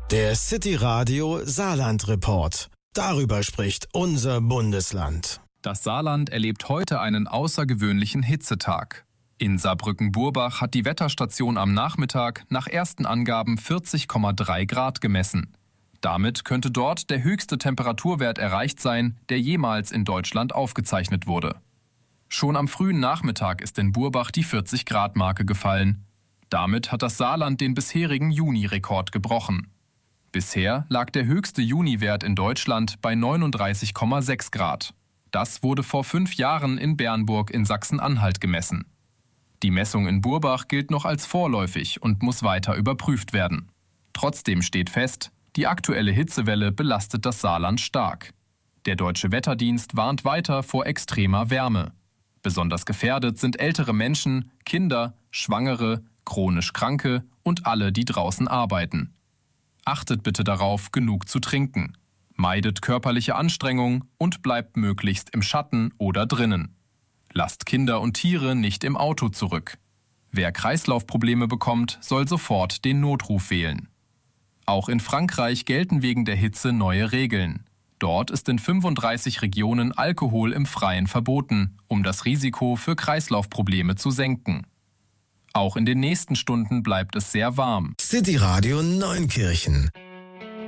Der City Radio Saarland Report. Darüber spricht unser Bundesland. Das Saarland erlebt heute einen außergewöhnlichen Hitzetag. In Saarbrücken-Burbach hat die Wetterstation am Nachmittag nach ersten Angaben 40,3 Grad gemessen. Damit könnte dort der höchste Temperaturwert erreicht sein, der jemals in Deutschland aufgezeichnet wurde. Schon am frühen Nachmittag ist in Burbach die 40-Grad-Marke gefallen. Damit hat das Saarland den bisherigen Juni-Rekord gebrochen. Bisher lag der höchste Juniwert in Deutschland bei 39,6 Grad. Das wurde vor 5 Jahren in Bernburg in Sachsen-Anhalt gemessen. Die Messung in Burbach gilt noch als vorläufig und muss weiter überprüft werden. Trotzdem steht fest, die aktuelle Hitzewelle belastet das Saarland stark. Der Deutsche Wetterdienst warnt weiter vor extremer Wärme. Besonders gefährdet sind ältere Menschen, Kinder, Schwangere, chronisch Kranke und alle, die draußen arbeiten. Achtet bitte darauf, genug zu trinken. Meidet körperliche Anstrengung und bleibt möglichst im Schatten oder drinnen. Lasst Kinder und Tiere nicht im Auto zurück. Wer Kreislaufprobleme bekommt, soll sofort den Notruf wählen. Auch in Frankreich gelten wegen der Hitze neue Regeln. Dort ist in 35 Regionen Alkohol im Freien verboten, um das Risiko für Kreislaufprobleme zu senken. Auch in den nächsten Stunden bleibt es sehr warm. City Radio Neunkirchen.